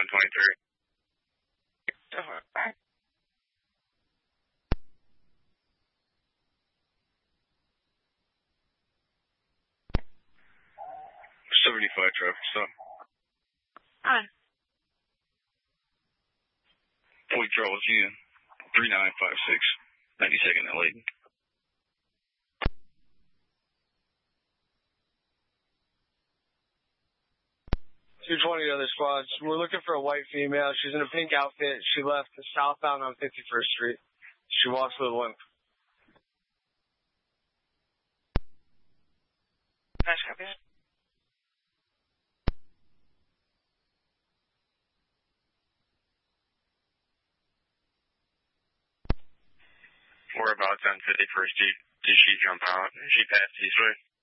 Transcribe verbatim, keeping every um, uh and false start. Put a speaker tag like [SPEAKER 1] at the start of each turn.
[SPEAKER 1] one twenty-three.
[SPEAKER 2] Uh-huh.
[SPEAKER 1] seventy-five traffic stop.
[SPEAKER 2] Alright.
[SPEAKER 1] Point Charles Union, three nine five six, ninety-second and Layton.
[SPEAKER 3] two twenty other squads. We're looking for a white female. She's in a pink outfit. She left southbound on fifty-first Street. She walks with a limp.
[SPEAKER 2] Nice copy.
[SPEAKER 1] We're about ten fifty-first. Did, did she jump out? She passed this way.